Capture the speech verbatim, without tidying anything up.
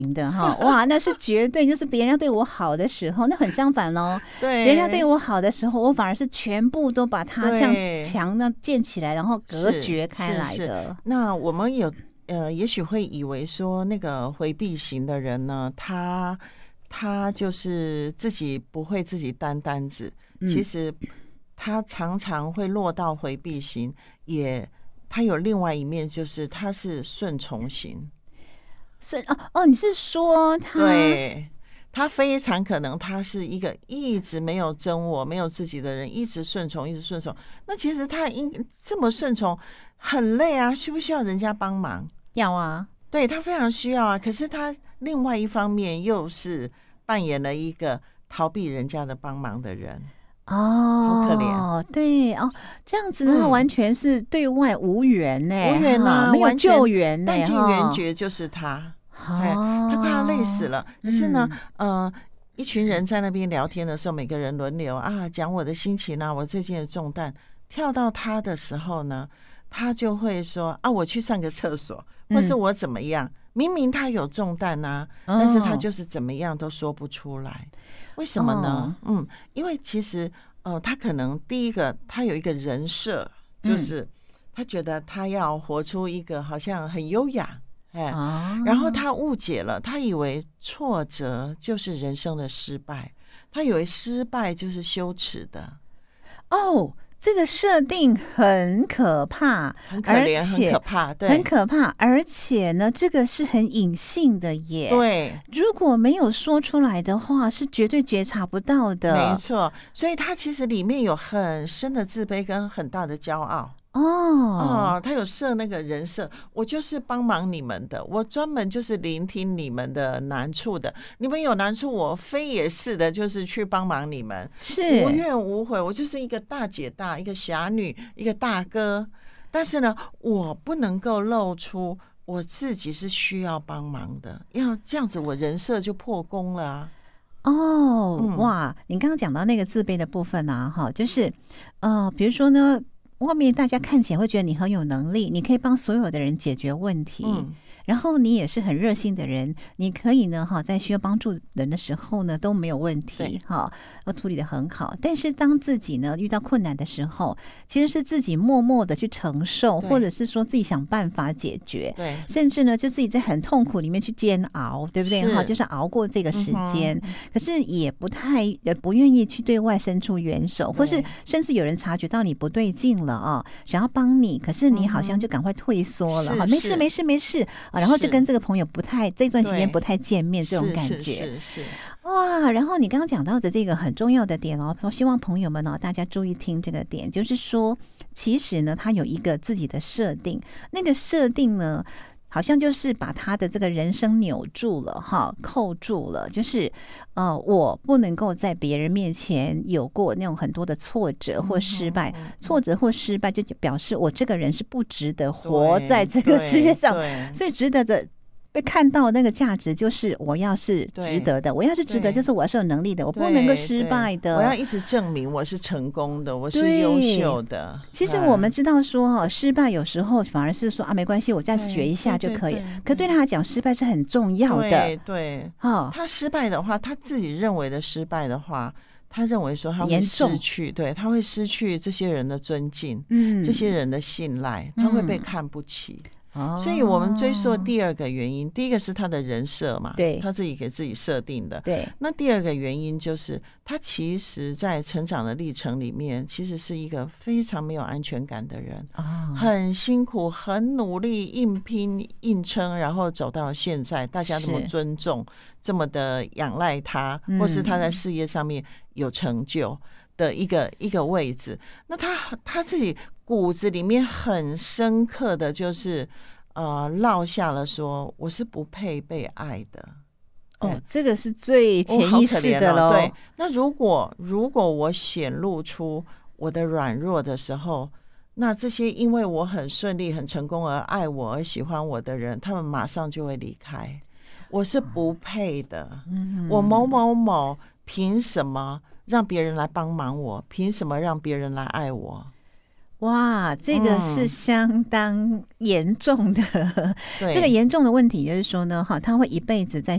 型的哈，哇，那是绝对就是别人要对我好的时候，那很相反哦。 对， 别人要对我好的时候，我反而是全部都把它像墙那建起来，然后隔绝开来的。是是， 那我们有呃，也许会以为说那个回避型的人呢，他他就是自己不会自己担担子，嗯、其实他常常会落到回避型，也他有另外一面，就是他是顺从型。 顺哦哦，你是说他？ 对，他非常可能他是一个一直没有真我、没有自己的人，一直顺从，一直顺从。那其实他应这么顺从很累啊，需不需要人家帮忙？ 要啊， 对，他非常需要啊。可是他另外一方面又是扮演了一个逃避人家的帮忙的人。 哦， 好可怜。 对哦，这样子他完全是对外无援呢、欸， 无援啊， 没有救援呢、欸， 弹尽援绝就是他。哦，他快要累死了。可是呢，嗯、呃，一群人在那边聊天的时候，每个人轮流啊讲我的心情啊，我最近的重担。跳到他的时候呢，他就会说啊，我去上个厕所，或是我怎么样。嗯、明明他有重担啊，哦、但是他就是怎么样都说不出来。为什么呢？哦、嗯，因为其实呃，他可能第一个他有一个人设，就是他觉得他要活出一个好像很优雅。哎，然后他误解了，他以为挫折就是人生的失败，他以为失败就是羞耻的。 哦，这个设定很可怕， 很可怜，很可怕，对， 很可怕。而且呢，这个是很隐性的耶。 对， 如果没有说出来的话，是绝对觉察不到的。 没错，所以他其实里面有很深的自卑跟很大的骄傲。 哦哦，他有设那个人设，我就是帮忙你们的，我专门就是聆听你们的难处的，你们有难处，我非也是的，就是去帮忙你们， 是无怨无悔，我就是一个大姐大，一个侠女，一个大哥。但是呢，我不能够露出我自己是需要帮忙的，要这样子，我人设就破功了啊。 哦，嗯、哇，你刚刚讲到那个自卑的部分啊，哈，就是呃，比如说呢。外面大家看起来会觉得你很有能力，你可以帮所有的人解决问题，嗯、然后你也是很热心的人，你可以呢哈，在需要帮助人的时候呢都没有问题哈，都处理得很好。但是当自己呢遇到困难的时候，其实是自己默默的去承受，或者是说自己想办法解决， 对， 甚至呢就自己在很痛苦里面去煎熬，对不对？哈，就是熬过这个时间，嗯、可是也不太也不愿意去对外伸出援手，或是甚至有人察觉到你不对劲了。啊，想要帮你，可是你好像就赶快退缩了哈、嗯，没事没事没事啊，然后就跟这个朋友不太这段时间不太见面，这种感觉是是 是, 是哇。然后你刚刚讲到的这个很重要的点哦，我希望朋友们呢、哦，大家注意听这个点，就是说，其实呢，他有一个自己的设定，那个设定呢。好像就是把他的这个人生扭住了哈，扣住了，就是呃，我不能够在别人面前有过那种很多的挫折或失败，嗯、挫折或失败就表示我这个人是不值得活在这个世界上，所以值得的。被看到那个价值就是我要是值得的，我要是值得就是我要是有能力的，我不能够失败的， 我要一直证明我是成功的，我是优秀的。 其实我们知道说失败有时候反而是说啊没关系，我再学一下就可以，对对对对，可对他来讲失败是很重要的。 对对、哦、他失败的话，他自己认为的失败的话，他认为说他会失去，对，他会失去这些人的尊敬，嗯，这些人的信赖，他会被看不起。哦、所以我们追溯第二个原因，第一个是他的人设嘛，对，他自己给自己设定的，对。那第二个原因就是他其实在成长的历程里面，其实是一个非常没有安全感的人，哦、很辛苦，很努力，硬拼硬撑，然后走到现在，大家这么尊重，这么的仰赖他，或是他在事业上面有成就的一个一个位置。那他他自己骨子里面很深刻的就是呃落下了说我是不配被爱的。 哦，这个是最潜意识的咯、 哦、对，那如果如果我显露出我的软弱的时候，那这些因为我很顺利很成功而爱我而喜欢我的人，他们马上就会离开。我是不配的、嗯、我某某某凭什么让别人来帮忙我，凭什么让别人来爱我。 哇，这个是相当严重的、嗯、这个严重的问题就是说呢，他会一辈子在